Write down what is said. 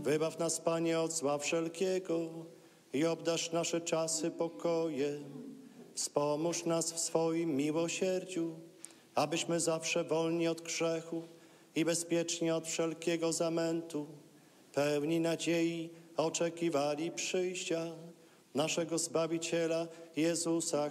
Wybaw nas, Panie, od zła wszelkiego i obdarz nasze czasy pokojem. Wspomóż nas w swoim miłosierdziu, abyśmy zawsze wolni od grzechu i bezpieczni od wszelkiego zamętu, pełni nadziei oczekiwali przyjścia naszego Zbawiciela Jezusa